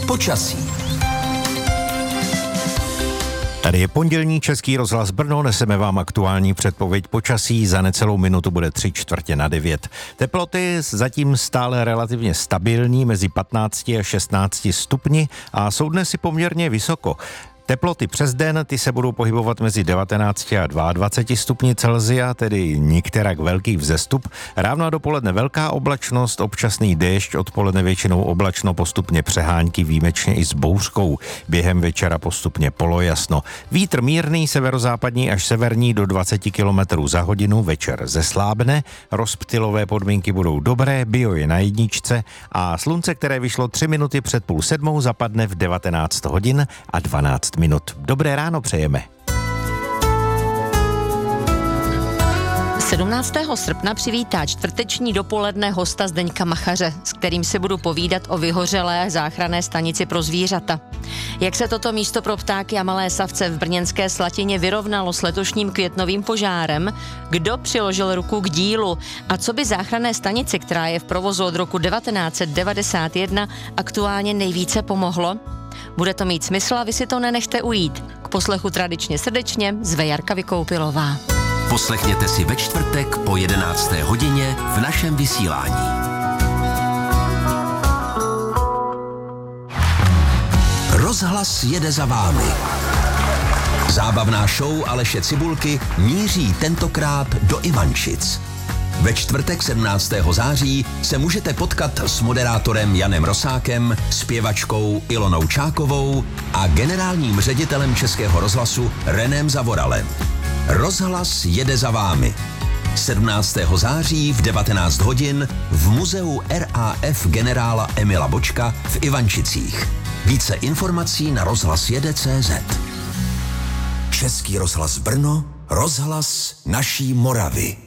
počasí. Tady je pondělní Český rozhlas Brno, neseme vám aktuální předpověď počasí, za necelou minutu bude 8:45. Teploty zatím stále relativně stabilní, mezi 15 a 16 stupni a jsou dnes i poměrně vysoko. Teploty přes den, ty se budou pohybovat mezi 19 a 22 stupni Celsia, tedy nikterak velký vzestup. Ráno a dopoledne velká oblačnost, občasný déšť, odpoledne většinou oblačno, postupně přehánky, výjimečně i s bouřkou. Během večera postupně polojasno. Vítr mírný, severozápadní až severní do 20 km za hodinu, večer zeslábne, rozptylové podmínky budou dobré, bio je na jedničce a slunce, které vyšlo 3 minuty před 6:30, zapadne v 19 hodin a 12 minut. Dobré ráno přejeme. 17. srpna přivítá čtvrteční dopoledne hosta Zdeňka Machaře, s kterým si budu povídat o vyhořelé záchranné stanici pro zvířata. Jak se toto místo pro ptáky a malé savce v brněnské Slatině vyrovnalo s letošním květnovým požárem, kdo přiložil ruku k dílu a co by záchranné stanici, která je v provozu od roku 1991, aktuálně nejvíce pomohlo? Bude to mít smysl a vy si to nenechte ujít. K poslechu tradičně srdečně zve Jarka Vykoupilová. Poslechněte si ve čtvrtek po 11. hodině v našem vysílání. Rozhlas jede za vámi. Zábavná show Aleše Cibulky míří tentokrát do Ivančic. Ve čtvrtek 17. září se můžete potkat s moderátorem Janem Rosákem, zpěvačkou Ilonou Čákovou a generálním ředitelem Českého rozhlasu Renem Zavoralem. Rozhlas jede za vámi. 17. září v 19 hodin v muzeu RAF generála Emila Bočka v Ivančicích. Více informací na rozhlasjede.cz. Český rozhlas Brno, rozhlas naší Moravy.